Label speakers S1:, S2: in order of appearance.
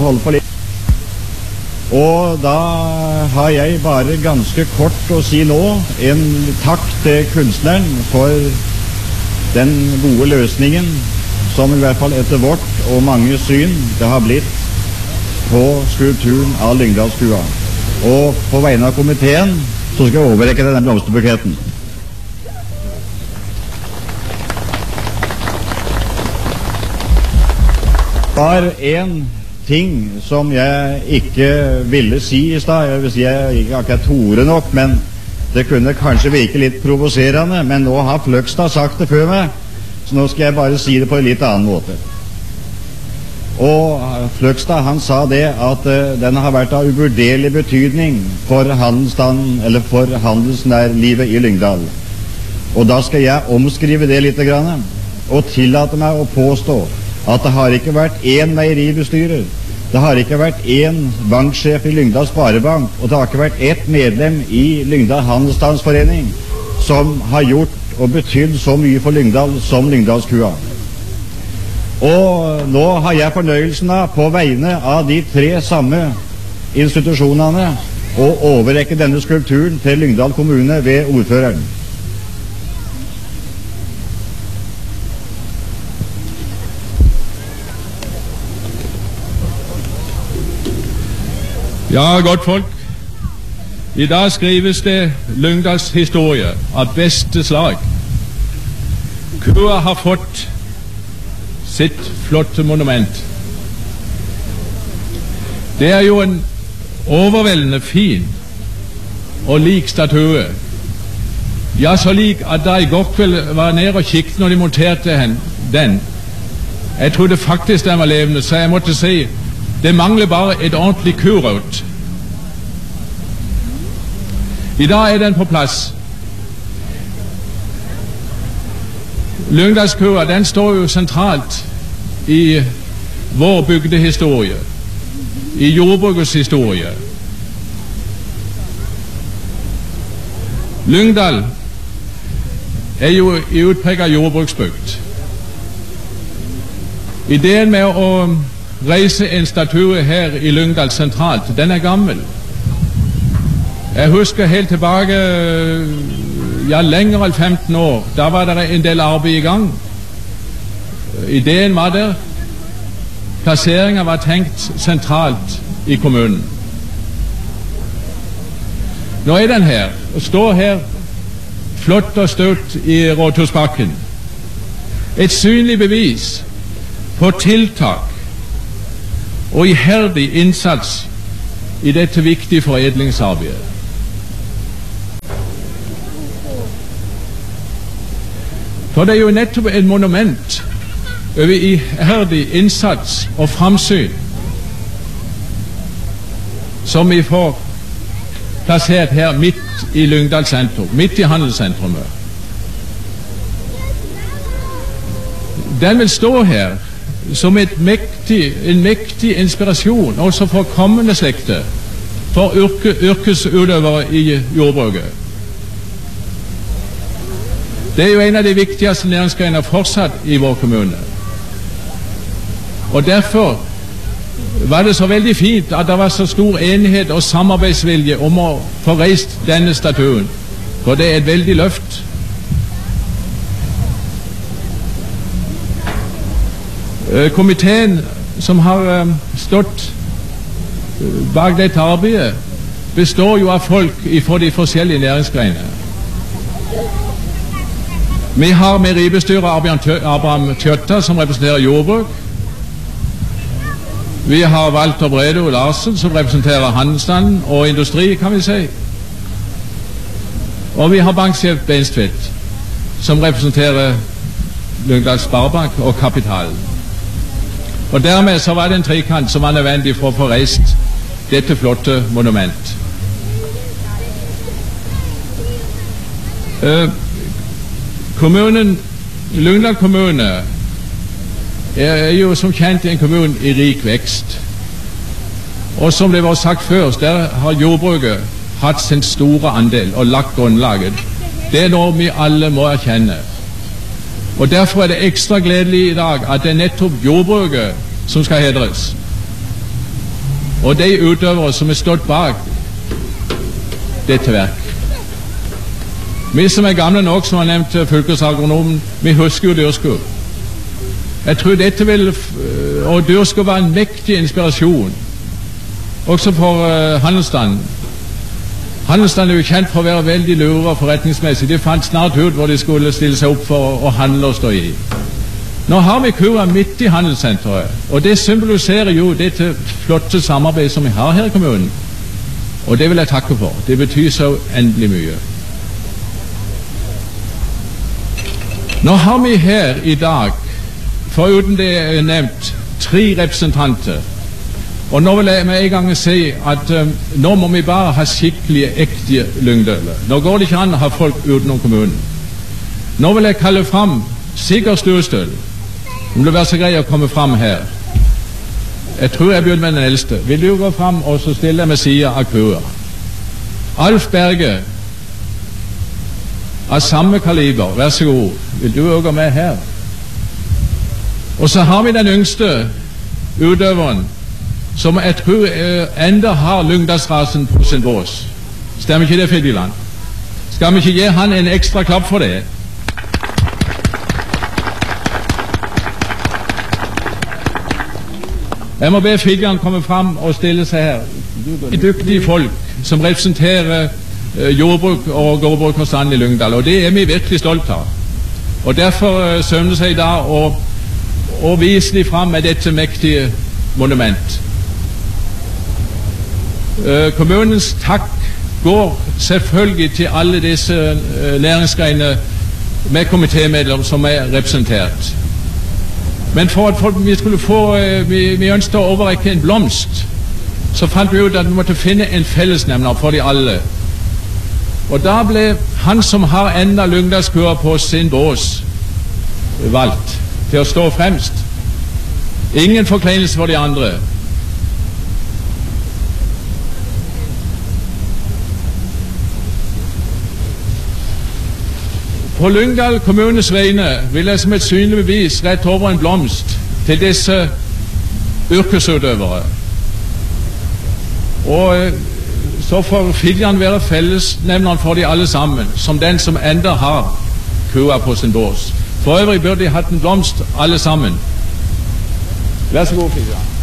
S1: holde på litt. Og da har jeg bare ganske kort å si nå en takk til kunstneren for den gode løsningen som i hvert fall etter vårt og mange syn det har blitt på skulpturen av Lyngdalskua. Og på vegne av komiteen så skal jeg overrekke denne blomsterbuketten. Bare en ting som jeg ikke ville si i stad. Jeg vil si jeg ikke akkurat tore nok, men det kunne kanskje virke litt provoserende. Men nå har Fløgstad sagt det før meg, så nå skal jeg bare si det på en litt annen måte. Og Fløgstad han sa det at den har vært av uvurderlig betydning for handelsstanden, eller for handelsnærlivet i Lyngdal. Og da skal jeg omskrive det litt grann, og tillate meg å påstå at det har ikke vært én meieribestyrer, det har ikke vært én banksjef i Lyngdal Sparebank, og det har ikke vært ett medlem i Lyngdal Handelsstandsforening som har gjort og betydd så mye for Lyngdal som Lyngdalskua. Og nå har jeg fornøyelsen av, på vegne av de tre samme institusjonene, å overrekke denne skulpturen til Lyngdal kommune ved ordføreren.
S2: Ja, godt folk. I dag skrives det Lyngdals historie av beste slag. Kua har fått sitt flotte monument. Det er jo en overveldende fin og lik statue. Ja, så lik at da i går kveld var nede og kikket når de monterte den. Jeg trodde faktisk den var levende, så jeg måtte si det mangler bare et ordentlig kurøt. I dag er den på plass. Lyngdalskua, den står jo sentralt i vår bygdehistorie, i jordbrukets historie. Lyngdal er jo i utpreget jordbruksbygd. Ideen med å reise en statue her i Lyngdal sentralt, den er gammel. Jeg husker helt tilbake, ja, lenger enn 15 år, da var det en del arbeid i gang. Ideen var der, plasseringen var tenkt sentralt i kommunen. Nå er den her, og står her flott og støtt i Rådhusbakken. Et synlig bevis på tiltak og iherdig innsats i dette viktige foredlingsarbeidet. For det er jo nettopp et monument over iherdig innsats og framsyn som vi får plassert her midt i Lyngdal sentrum, midt i handelssentrumet. Den vil stå her som en mektig inspirasjon også for kommende slekter, for yrkesutøvere i jordbruket. Det er jo en av de viktigste næringsgrener fortsatt i vår kommune. Og derfor var det så veldig fint at det var så stor enighet og samarbeidsvilje om å få reist denne statuen, for det er et veldig løft. Komiteen som har stått bak dette arbeidet, består jo av folk fra de forskjellige næringsgrenene. Vi har meieribestyrer Abraham Tjøtta, som representerer jordbruk. Vi har Walter Bredo Larsen, som representerer handelsstanden og industri, kan vi si. Og vi har banksjef Benstvedt, som representerer Lyngdal Sparebank og kapitalen. Og dermed så var det en trekant som var nødvendig for å få reist dette flotte monument. Lyngdal kommune er jo som kjent en kommune i rik vekst. Og som det var sagt før, der har jordbruket hatt sin store andel og lagt grunnlaget. Det er noe vi alle må erkjenne. Og derfor er det ekstra gledelig i dag at det er nettopp jordbruket som skal hedres. og de utøvere som har stått bak dette verk. Vi som er gamle nok, som har nevnt fylkesagronomen, vi husker jo dyrskog. Jeg tror dette vil, og dyrskog var en mektig inspirasjon, også for handelsstanden. Handelsstanden er jo kjent for å være veldig lure og forretningsmessig. De fant snart ut hvor de skulle stille seg opp for å handle og stå i. Nå har vi kura midt i handelssenteret, og det symboliserer jo dette flotte samarbeidet som vi har her i kommunen. Og det vil jeg takke for. Det betyr så endelig mye. Nå har vi her i dag, foruten det jeg har nevnt, 3 representanter. Og nå vil jeg med en gang si at nå må vi bare ha skikkelige, ekte lyngdøler. Nå går det ikke an å ha folk utenom kommunen. Nå vil jeg kalle fram Sigurd Stuestøl. Om du vil være så grei å komme fram her. Jeg tror jeg begynner med den eldste. Vil du gå fram og så stille deg med siden av kua? Alf Berge, av samme kaliber, vær så god. Vil du også gå med her? Og så har vi den yngste utøveren, som jeg tror enda har Lyngdalsrasen på sin bås. Stemmer ikke det, Fiddeland? Skal vi ikke gi han en ekstra klapp for det? Jeg må be Fiddeland komme fram og stille seg her. Dyktige folk som representerer jordbruk og gårdbrukerstanden i Lyngdal, og det er vi virkelig stolt av. Og derfor sømmer det seg da å vise de fram med dette mektige monument. Kommunens takk går selvfølgelig til alle disse næringsgreiner med komitémedlemmer som er representert. Men for at vi skulle få, vi ønsket å overrekke en blomst, så fant vi ut at vi måtte finne en fellesnevner for de alle. Og da ble han som har enda Lyngdalskua på sin bås, valgt til å stå fremst. Ingen forkleinelse for de andre. På Lyngdal kommunes vegne vil jeg som et synlig bevis rette over en blomst til disse yrkesutøvere. Og så får Fiddeland være fellesnevneren for de alle sammen, som den som enda har kua på sin bås. For øvrig burde de hatt en blomst alle sammen. Vær så god, Fiddeland.